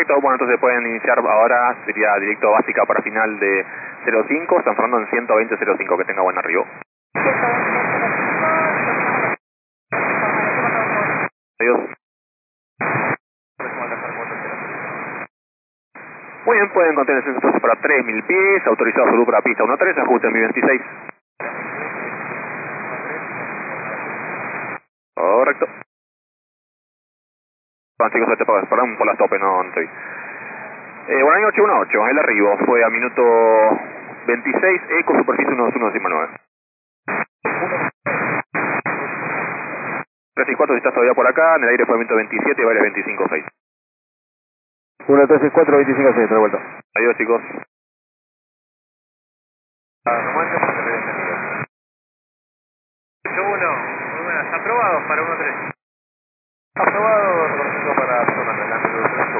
Perfecto, bueno, entonces pueden iniciar ahora, sería directo básica para final de 05, San Fernando en 120.05, que tenga buen arribo. Adiós. Muy bien, pueden contener el censo para 3.000 pies, autorizado salud para pista 13, ajuste en mi 26. Correcto. Bueno, chicos, perdón por las tope, no estoy. Bueno, año 818, el arribo fue a minuto 26, eco superficie 121.9. 364, si estás todavía por acá, en el aire fue a minuto 27 y baile 25.6. 1364, 25.6, de vuelta. Adiós, chicos. Normalmente porque te había entendido. 8-1, muy buenas, aprobados para 1-3. Aprobado.